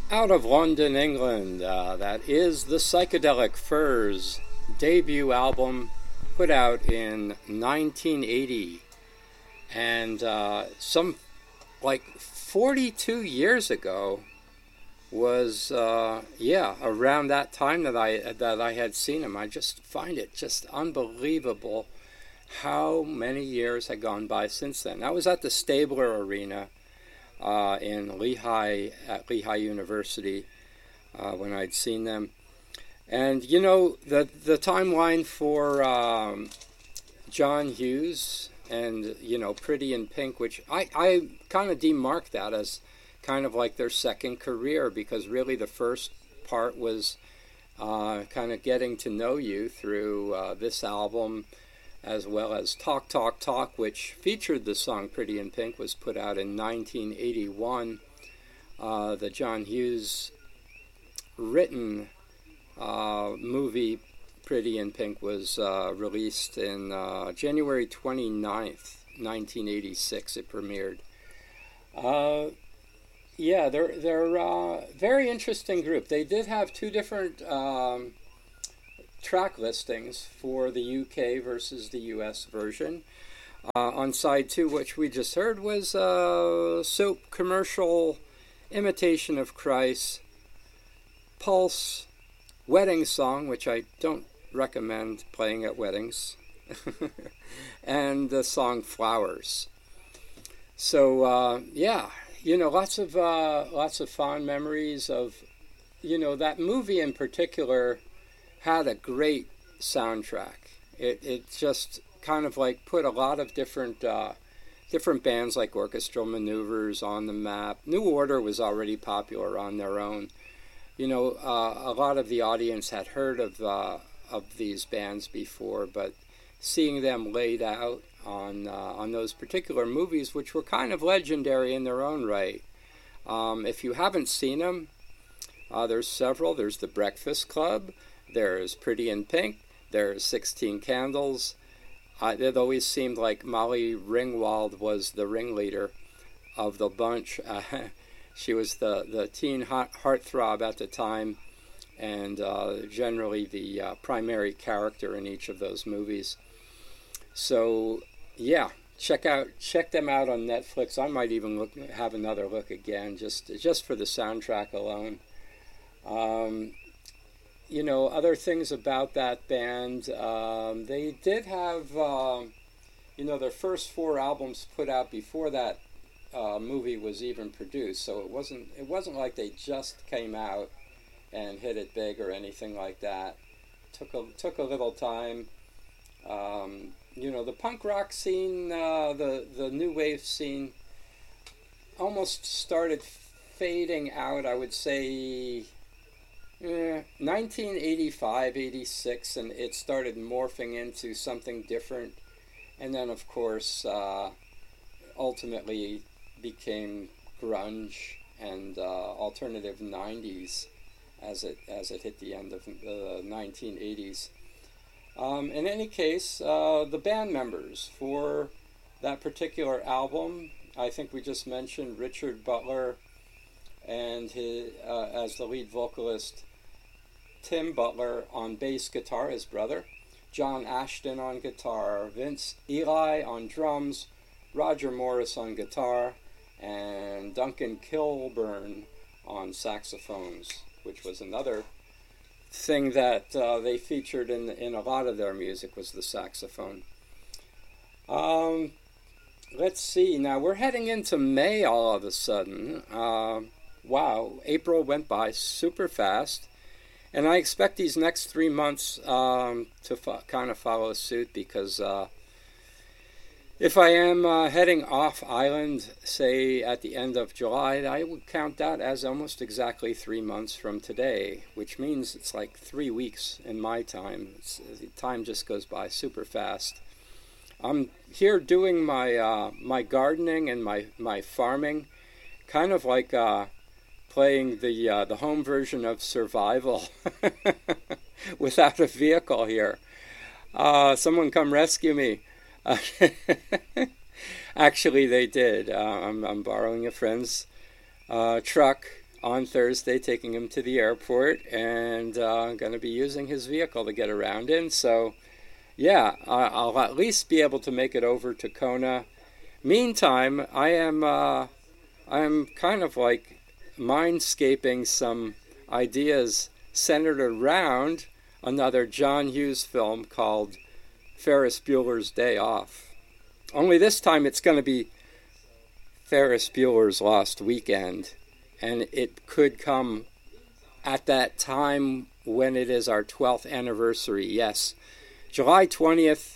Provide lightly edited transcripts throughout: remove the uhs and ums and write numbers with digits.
Out of London, England, that is the Psychedelic Furs debut album put out in 1980. And some like 42 years ago was, around that time that I had seen him. I just find it just unbelievable how many years had gone by since then. I was at the Stabler Arena in Lehigh at Lehigh University when I'd seen them. And you know the timeline for John Hughes and Pretty in Pink, which I kind of demark that as kind of like their second career, because really the first part was kind of getting to know you through this album, as well as Talk, Talk, Talk, which featured the song Pretty in Pink, was put out in 1981. The John Hughes written movie Pretty in Pink was released in January 29th, 1986. It premiered. They're a very interesting group. They did have two different track listings for the UK versus the US version. On side two, which we just heard, was Soap Commercial, Imitation of Christ, Pulse, Wedding Song, which I don't recommend playing at weddings, and the song Flowers. So lots of fond memories of that movie in particular. Had a great soundtrack. It just kind of like put a lot of different bands like Orchestral Maneuvers on the map. New Order was already popular on their own. A lot of the audience had heard of these bands before, but seeing them laid out on those particular movies, which were kind of legendary in their own right. If you haven't seen them, there's several. There's The Breakfast Club. There's Pretty in Pink. There's 16 Candles. It always seemed like Molly Ringwald was the ringleader of the bunch. She was the teen heartthrob at the time, and generally the primary character in each of those movies. So, yeah, check them out on Netflix. I might even have another look again, just for the soundtrack alone. Other things about that band, they did have, their first four albums put out before that movie was even produced. So it wasn't like they just came out and hit it big or anything like that. Took a little time. The punk rock scene, the new wave scene, almost started fading out, I would say, 1985, 86, and it started morphing into something different. And then, of course, ultimately became grunge and alternative 90s as it hit the end of the 1980s. In any case, the band members for that particular album, I think we just mentioned Richard Butler and his, as the lead vocalist, Tim Butler on bass guitar, his brother, John Ashton on guitar, Vince Ely on drums, Roger Morris on guitar, and Duncan Kilburn on saxophones, which was another thing that they featured in a lot of their music, was the saxophone. Let's see, now we're heading into May all of a sudden. Wow, April went by super fast. And I expect these next 3 months to kind of follow suit, because if I am heading off island, say at the end of July, I would count that as almost exactly 3 months from today, which means it's like 3 weeks in my time. Time just goes by super fast. I'm here doing my gardening and my farming, kind of like playing the home version of Survival without a vehicle here. Someone come rescue me. Actually, they did. I'm borrowing a friend's truck on Thursday, taking him to the airport, and I'm going to be using his vehicle to get around in. So, yeah, I'll at least be able to make it over to Kona. Meantime, I'm kind of like mindscaping some ideas centered around another John Hughes film called Ferris Bueller's Day Off. Only this time it's going to be Ferris Bueller's Lost Weekend, and it could come at that time when it is our 12th anniversary. Yes, July 20th,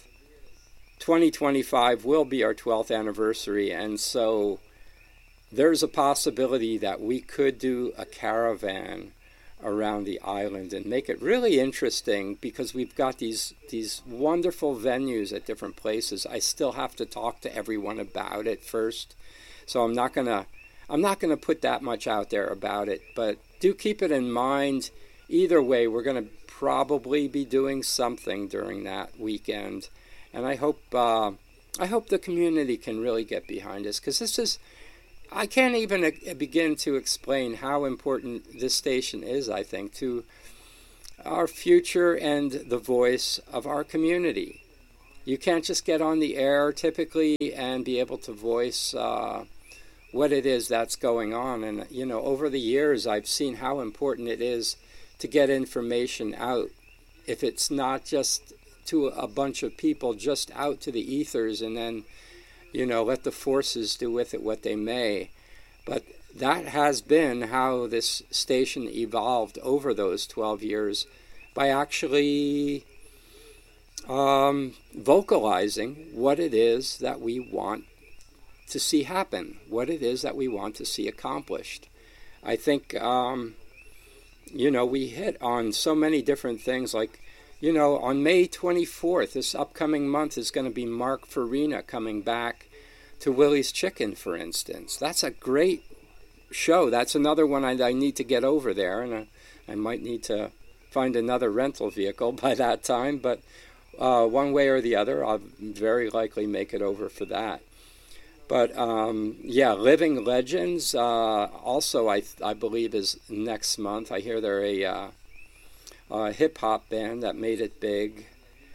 2025 will be our 12th anniversary, and so there's a possibility that we could do a caravan around the island and make it really interesting, because we've got these wonderful venues at different places. I still have to talk to everyone about it first, so I'm not gonna put that much out there about it, but do keep it in mind. Either way, we're gonna probably be doing something during that weekend, and I hope the community can really get behind us, because I can't even begin to explain how important this station is, I think, to our future and the voice of our community. You can't just get on the air typically and be able to voice what it is that's going on. And, over the years, I've seen how important it is to get information out. If it's not just to a bunch of people, just out to the ethers, and then let the forces do with it what they may. But that has been how this station evolved over those 12 years, by actually vocalizing what it is that we want to see happen, what it is that we want to see accomplished. I think, we hit on so many different things, like, on May 24th, this upcoming month, is going to be Mark Farina coming back to Willie's Chicken, for instance. That's a great show. That's another one I need to get over there, and I might need to find another rental vehicle by that time, but one way or the other, I'll very likely make it over for that. But, Living Legends, also I believe is next month. I hear they're a hip-hop band that made it big.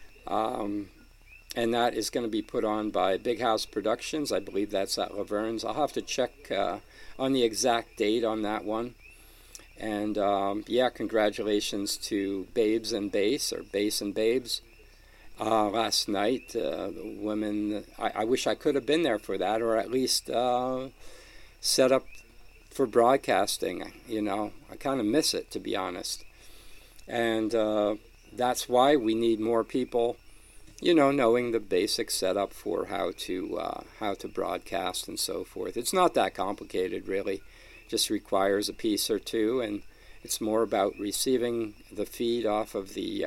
And that is going to be put on by Big House Productions. I believe that's at Laverne's. I'll have to check on the exact date on that one. And, congratulations to Babes and Bass, or Bass and Babes. Last night, the women, I wish I could have been there for that, or at least set up for broadcasting. I kind of miss it, to be honest. And that's why we need more people, knowing the basic setup for how to broadcast and so forth. It's not that complicated, really. Just requires a piece or two, and it's more about receiving the feed off of the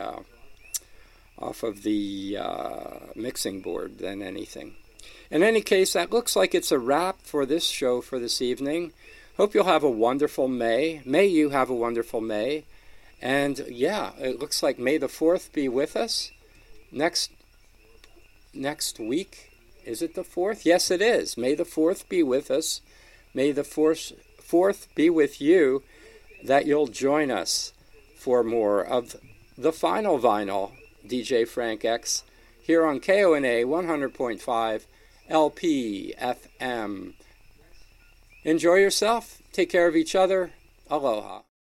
mixing board than anything. In any case, that looks like it's a wrap for this show for this evening. Hope you'll have a wonderful May. May you have a wonderful May. And it looks like May the 4th be with us. Next week, is it the 4th? Yes, it is. May the 4th be with us. May the 4th be with you, that you'll join us for more of the final vinyl, DJ Frank X, here on KONA 100.5 LP FM. Enjoy yourself. Take care of each other. Aloha.